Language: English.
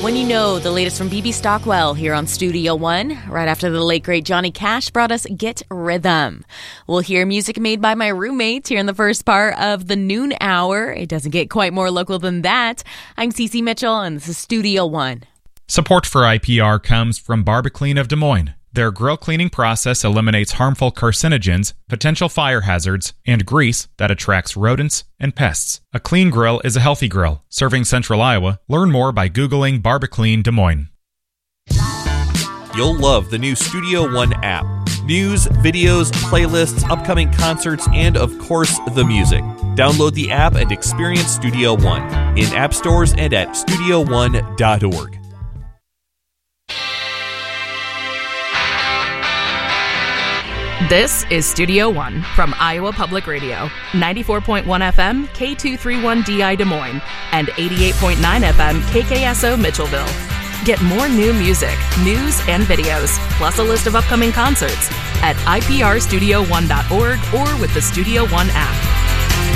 When you know the latest from BB Stockwell here on Studio One, right after the late great Johnny Cash brought us Get Rhythm. We'll hear music made by my roommates here in the first part of the noon hour. It doesn't get quite more local than that. I'm Cece Mitchell, and this is Studio One. Support for IPR comes from Barbaclean of Des Moines. Their grill cleaning process eliminates harmful carcinogens, potential fire hazards, and grease that attracts rodents and pests. A clean grill is a healthy grill. Serving Central Iowa. Learn more by Googling Barbaclean Des Moines. You'll love the new Studio One app. News, videos, playlists, upcoming concerts, and of course, the music. Download the app and experience Studio One in app stores and at studio1.org. This is Studio One from Iowa Public Radio, 94.1 FM, K231DI Des Moines, and 88.9 FM, KKSO Mitchellville. Get more new music, news, and videos, plus a list of upcoming concerts at iprstudio1.org or with the Studio One app.